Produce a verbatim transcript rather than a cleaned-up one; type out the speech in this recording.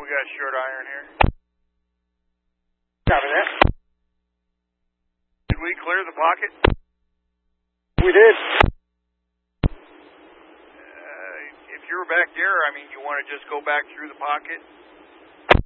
got short iron here. Copy that. Did we clear the pocket? We did. Uh, if you're back there, I mean, you want to just go back through the pocket?